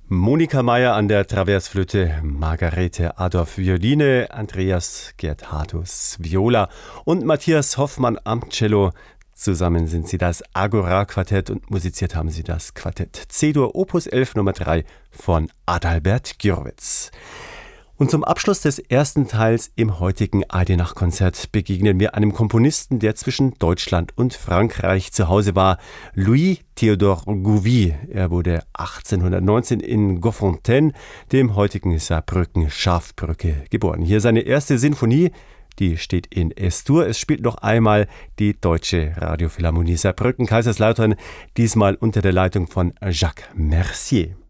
Monika Meyer an der Traversflöte, Margarete Adorf Violine, Andreas Geerthatus Viola und Matthias Hoffmann am Cello. Zusammen sind sie das Agora-Quartett und musiziert haben sie das Quartett C-Dur Opus 11 Nummer 3 von Adalbert Gürwitz. Und zum Abschluss des ersten Teils im heutigen ARD-Nachtkonzert begegnen wir einem Komponisten, der zwischen Deutschland und Frankreich zu Hause war, Louis Théodore Gouvy. Er wurde 1819 in Goffontaine, dem heutigen Saarbrücken-Schafbrücke, geboren. Hier seine erste Sinfonie, die steht in S-Dur. Es spielt noch einmal die Deutsche Radiophilharmonie Saarbrücken-Kaiserslautern, diesmal unter der Leitung von Jacques Mercier.